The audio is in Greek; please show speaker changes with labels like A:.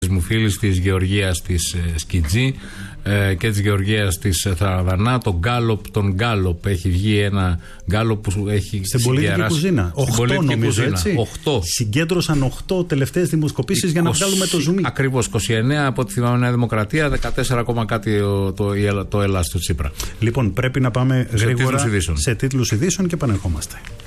A: μου φίλης της Γεωργίας της Σκιτζή και της Γεωργίας της Θαραδανά, τον Γκάλοπ. Έχει βγει ένα Γκάλοπ που έχει
B: στην πολιτική κουζίνα. 8 νομίζω, έτσι.
A: 8.
B: Συγκέντρωσαν 8 τελευταίες δημοσκοπήσεις για να βγάλουμε το ζουμί.
A: Ακριβώς, 29 από τη θυμάμαι Νέα Δημοκρατία, 14 κάτι το Ελλάς του Τσίπρα.
B: Λοιπόν, πρέπει να πάμε γρήγορα σε τίτλους ειδήσεων και επανερχόμαστε.